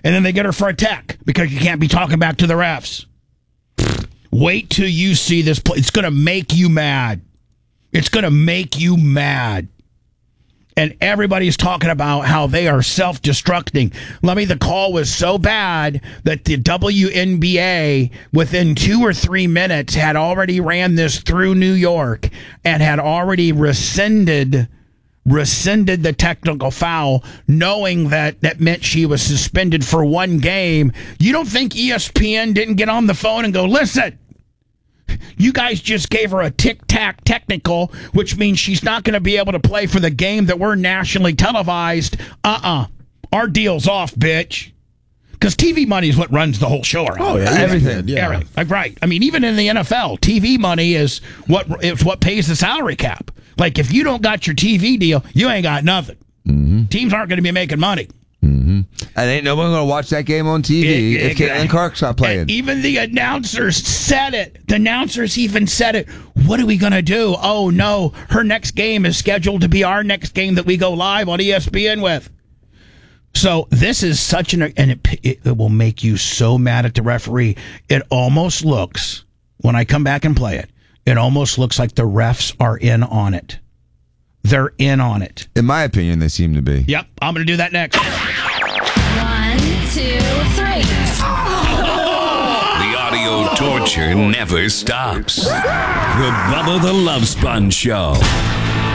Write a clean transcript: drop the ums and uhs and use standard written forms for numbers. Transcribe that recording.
and then they get her for a tech because you can't be talking back to the refs. Wait till you see this play. It's going to make you mad. It's going to make you mad. And everybody's talking about how they are self-destructing. The call was so bad that the WNBA, within 2 or 3 minutes, had already ran this through New York and had already rescinded the technical foul, knowing that meant she was suspended for 1 game. You don't think ESPN didn't get on the phone and go, listen, you guys just gave her a tic-tac technical, which means she's not going to be able to play for the game that we're nationally televised. Our deal's off, bitch. Because TV money is what runs the whole show around. Oh, yeah, everything. Yeah. Everything. Right. I mean, even in the NFL, TV money is what pays the salary cap. Like, if you don't got your TV deal, you ain't got nothing. Mm-hmm. Teams aren't going to be making money. Mm-hmm. And ain't no one going to watch that game on TV if Caitlin Clark's not playing. And even the announcers said it. The announcers even said it. What are we going to do? Oh, no. Her next game is scheduled to be our next game that we go live on ESPN with. So this is such and it will make you so mad at the referee. It almost looks, when I come back and play it, it almost looks like the refs are in on it. They're in on it. In my opinion, they seem to be. Yep, I'm going to do that next. 1, 2, 3. The audio torture never stops. The Bubba the Love Sponge Show.